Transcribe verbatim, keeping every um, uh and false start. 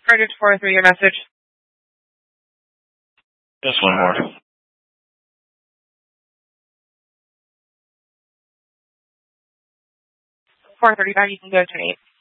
Project four oh three, your message. Just one more. four thirty-five, you can go to eight.